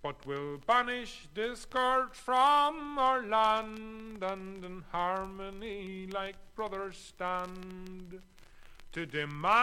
but will banish discord from our land, and in harmony like brothers stand to demand